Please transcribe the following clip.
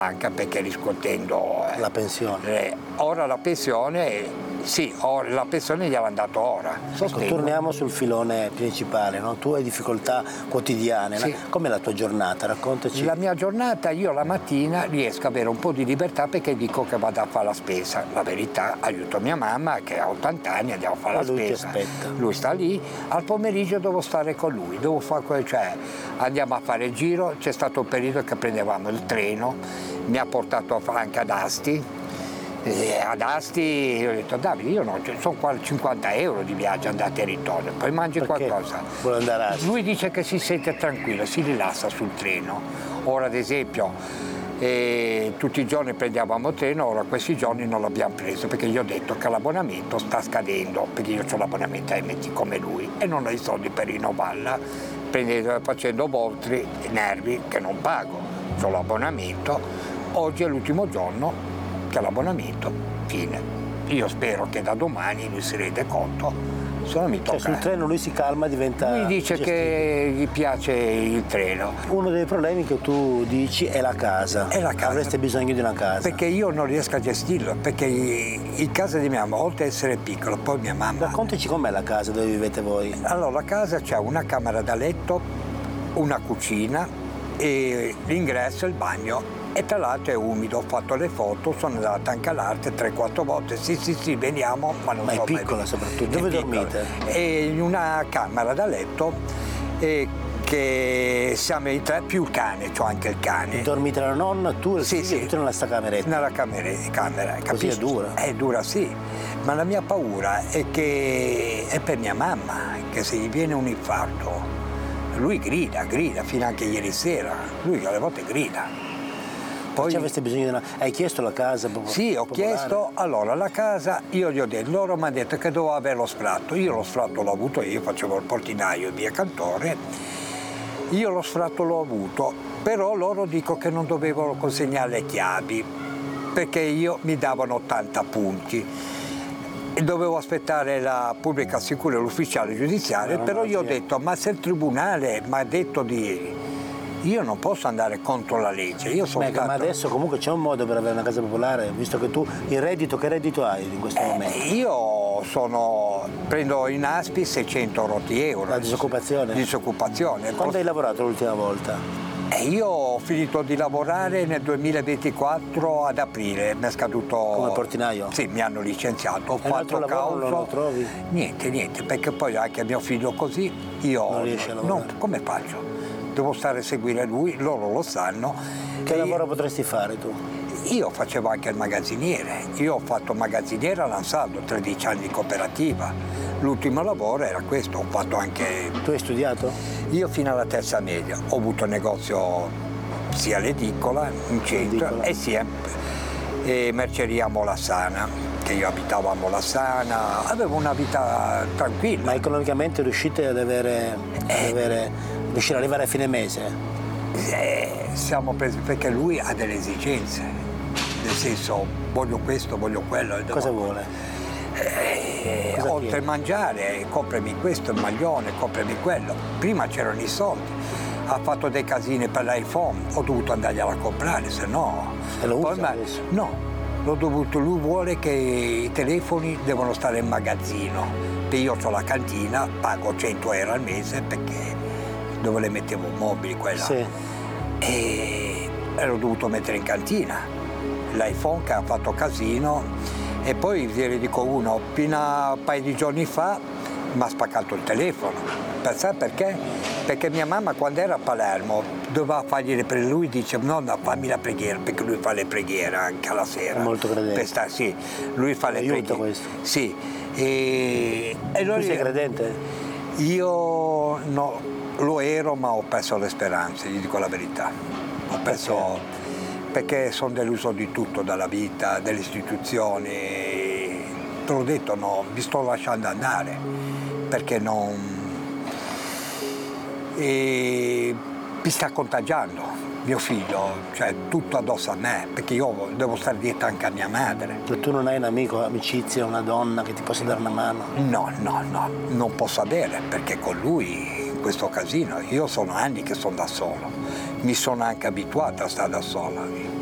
banca perché riscuotendo la pensione. Ora la pensione, sì, la pensione gli hanno dato ora. Ecco, torniamo sul filone principale, no? Tu hai difficoltà quotidiane, sì. Com'è la tua giornata? Raccontaci. La mia giornata, io la mattina riesco ad avere un po' di libertà perché dico che vado a fare la spesa. La verità, aiuto mia mamma che ha 80 anni, andiamo a fare la lui spesa. Ti aspetta. Lui sta lì, al pomeriggio devo stare con lui, devo fare, cioè andiamo a fare il giro, c'è stato un periodo che prendevamo il treno, mi ha portato anche ad Asti. Ad Asti ho detto Davide, io no, sono qua 50 euro di viaggio andata e ritorno, poi mangi perché qualcosa. Vuole andare a Asti? Lui dice che si sente tranquillo, si rilassa sul treno. Ora ad esempio tutti i giorni prendevamo il treno, ora questi giorni non l'abbiamo preso perché gli ho detto che l'abbonamento sta scadendo, perché io ho l'abbonamento a MT come lui e non ho i soldi per rinnovarla, facendo voltri nervi che non pago, ho l'abbonamento, oggi è l'ultimo giorno che l'abbonamento fine. Io spero che da domani lui si rende conto, se non mi tocca. Sul treno lui si calma, diventa. Lui dice gestito. Che gli piace il treno. Uno dei problemi che tu dici è la casa. È la casa. Avreste bisogno di una casa. Perché io non riesco a gestirlo, perché in casa di mia mamma, oltre ad essere piccolo, poi mia mamma. Raccontaci com'è la casa dove vivete voi. Allora, la casa c'è una camera da letto, una cucina e l'ingresso e il bagno. E tra l'altro è umido, ho fatto le foto, sono andato anche all'arte 3-4 volte, sì, veniamo, ma non so. Ma è piccola soprattutto, dove dormite? E in una camera da letto che siamo in 3 più il cane, c'ho anche il cane. Dormite la nonna, tu e il figlio, tutti nella sta cameretta? Nella camera, così è dura? È dura, sì, ma la mia paura è che è per mia mamma, che se gli viene un infarto, lui grida, fino anche ieri sera, lui alle volte grida. Poi aveste bisogno di una. Hai chiesto la casa? Sì, ho chiesto. Allora, la casa, io gli ho detto, loro mi hanno detto che dovevo avere lo sfratto. Io lo sfratto l'ho avuto, io facevo il portinaio in via Cantore. Io lo sfratto l'ho avuto, però loro dico che non dovevo consegnare le chiavi, perché io mi davano 80 punti. E dovevo aspettare la pubblica sicurezza, l'ufficiale giudiziario, però io ho detto, ma se il tribunale mi ha detto di. Io non posso andare contro la legge. Io sono Ma adesso comunque c'è un modo per avere una casa popolare, visto che tu il reddito, che reddito hai in questo momento? Io prendo in ASPI 600 euro. La disoccupazione? Disoccupazione. Quando hai lavorato l'ultima volta? Io ho finito di lavorare nel 2024 ad aprile, mi è scaduto. Come portinaio? Sì, mi hanno licenziato, ho fatto causa. Non lo trovi? Niente, perché poi anche mio figlio così, io. Non riesci a lavorare? No, come faccio? Devo stare a seguire lui, loro lo sanno. Che lavoro potresti fare tu? Io facevo anche il magazziniere, io ho fatto magazziniere all'Ansaldo, 13 anni di cooperativa. L'ultimo lavoro era questo, ho fatto anche. Tu hai studiato? Io fino alla terza media, ho avuto un negozio sia all'edicola, in centro, e sia merceria a Molassana, che io abitavo a Molassana, avevo una vita tranquilla. Ma economicamente riuscite ad riuscire ad arrivare a fine mese? Siamo presi perché lui ha delle esigenze, nel senso voglio questo, voglio quello. Cosa vuole? Oltre a mangiare, comprami questo, il maglione, comprami quello. Prima c'erano i soldi, ha fatto dei casini per l'iPhone, ho dovuto andargliela a comprare, se no. E lo usa adesso? No, l'ho dovuto, lui vuole che i telefoni devono stare in magazzino. Io ho la cantina, pago 100 euro al mese perché dove le mettevo mobili quella. Sì. E l'ho dovuto mettere in cantina. L'iPhone che ha fatto casino e poi vi dico uno, fino a un paio di giorni fa mi ha spaccato il telefono. Sai perché? Perché mia mamma quando era a Palermo doveva fargli le preghiere, lui dice nonna fammi la preghiera, perché lui fa le preghiere anche alla sera. È molto credente. Sì, lui fa le preghiere. Questo. Sì. Tu sei credente? Io no, lo ero ma ho perso le speranze, gli dico la verità. Ho perso perché sono deluso di tutto, dalla vita, delle istituzioni. Te l'ho detto, no, mi sto lasciando andare perché non. E mi sta contagiando mio figlio, cioè tutto addosso a me, perché io devo stare dietro anche a mia madre. Tu non hai un amico, amicizia, una donna che ti possa dare una mano? No, non posso avere, perché con lui in questo casino, io sono anni che sono da solo, mi sono anche abituato a stare da solo.